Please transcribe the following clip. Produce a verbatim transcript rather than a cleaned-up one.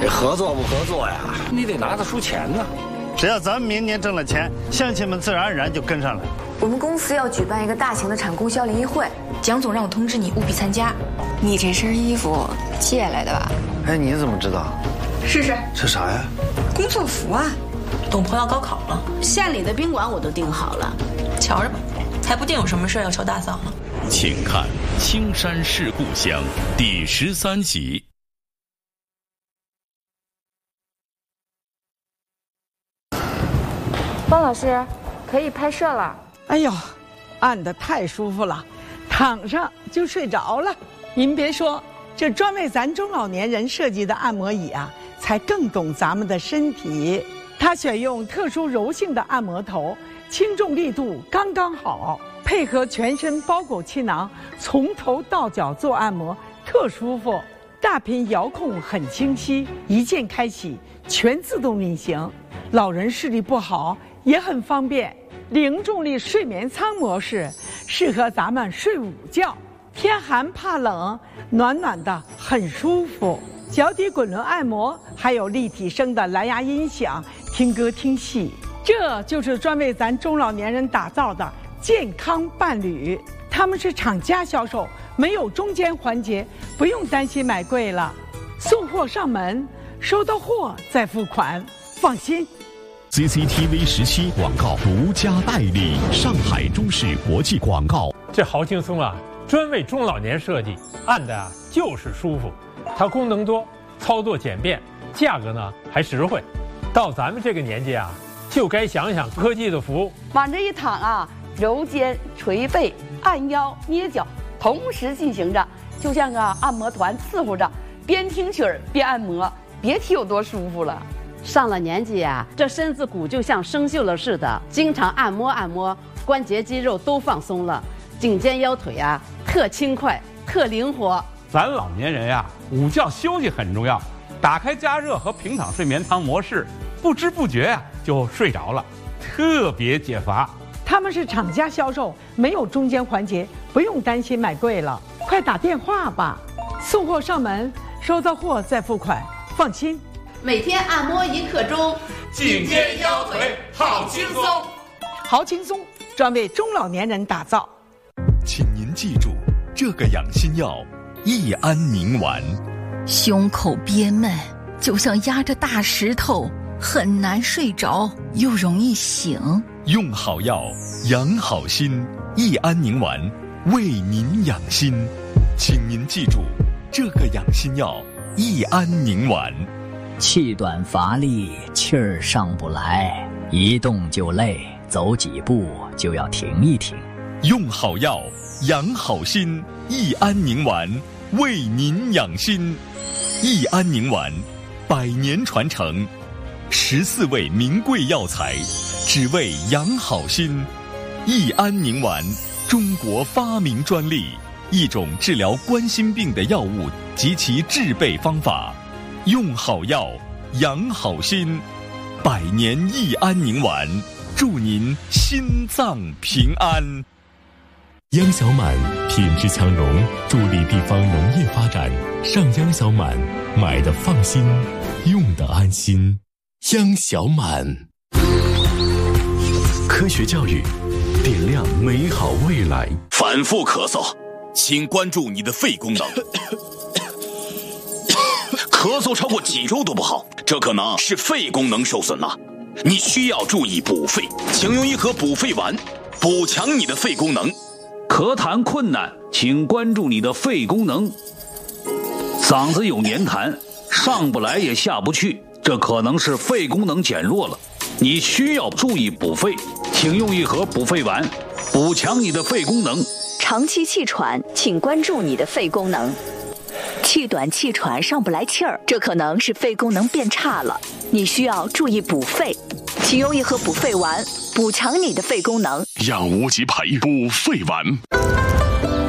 这合作不合作呀？你得拿得出钱呢。 只要咱们明年挣了钱，乡亲们自然而然就跟上来。 我们公司要举办一个大型的产供销联谊会， 蒋总让我通知你务必参加。你这身衣服借来的吧？ 哎，你怎么知道？ 试试。 是啥呀？ 工作服啊。 董鹏要高考了，县里的宾馆我都订好了， 瞧着吧，还不定有什么事要敲大嗓呢。 请看《青山是故乡》第十三集。 方老师，可以拍摄了。 哎呦，按得太舒服了，躺上就睡着了。您别说，这专为咱中老年人设计的按摩椅啊，才更懂咱们的身体。它选用特殊柔性的按摩头，轻重力度刚刚好，配合全身包裹气囊，从头到脚做按摩特舒服。大屏遥控很清晰，一键开启，全自动运行。老人视力不好也很方便。零重力睡眠舱模式适合咱们睡午觉，天寒怕冷，暖暖的很舒服。脚底滚轮按摩，还有立体声的蓝牙音响，听歌听戏。这就是专为咱中老年人打造的健康伴侣。他们是厂家销售，没有中间环节，不用担心买贵了。送货上门，收到货再付款，放心。 C C T V 十七广告独家代理，上海中视国际广告。 这好轻松啊，专为中老年设计，按的啊就是舒服。它功能多，操作简便，价格呢还实惠。到咱们这个年纪啊，就该想想科技的服务。 往这一躺啊，揉肩、捶背、按腰、捏脚，同时进行着，就像个按摩团伺候着，边听曲儿边按摩，别提有多舒服了。 上了年纪啊，这身子骨就像生锈了似的，经常按摩按摩，关节肌肉都放松了，颈肩腰腿啊特轻快、特灵活。 咱老年人呀、啊，午觉休息很重要，打开加热和平躺睡眠舱模式，不知不觉呀、啊、就睡着了，特别解乏。 他们是厂家销售，没有中间环节，不用担心买贵了。快打电话吧，送货上门，收到货再付款，放心。 每天按摩一刻钟， 颈肩腰腿好轻松， 好轻松，专为中老年人打造。 请您记住，这个养心药益安宁丸。 胸口憋闷，就像压着大石头，很难睡着，又容易醒。 用好药，养好心，益安宁丸为您养心。请您记住，这个养心药益安宁丸。 气短乏力，气儿上不来，一动就累，走几步就要停一停。 用好药，养好心，益安宁丸为您养心。益安宁丸，百年传承，十四味名贵药材，只为养好心。益安宁丸，中国发明专利，一种治疗冠心病的药物及其制备方法。用好药，养好心，百年益安宁丸，祝您心脏平安。 央小满品质强农，助力地方农业发展。上央小满，买的放心，用的安心。央小满，科学教育，点亮美好未来。 反复咳嗽，请关注你的肺功能。咳嗽超过几周都不好，这可能是肺功能受损了，你需要注意补肺，请用一盒补肺丸，补强你的肺功能。 咳痰困难，请关注你的肺功能。嗓子有黏痰，上不来也下不去，这可能是肺功能减弱了，你需要注意补肺，请用一盒补肺丸，补强你的肺功能。 长期气喘，请关注你的肺功能。气短气喘上不来气儿，这可能是肺功能变差了，你需要注意补肺，请用一盒补肺丸，补强你的肺功能。 养无极培补肺丸。